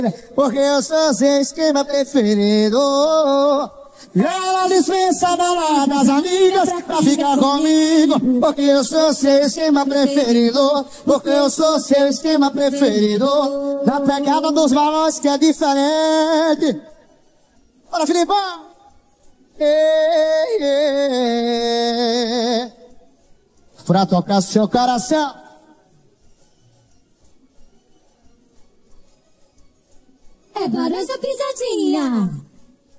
porque eu sou seu esquema preferido. Ela dispensa a balada das amigas pra ficar comigo, porque eu sou seu esquema preferido, porque eu sou seu esquema preferido. Na pegada dos balões que é diferente. Bora, Filipão! Pra tocar seu coração. É Barões da Pisadinha.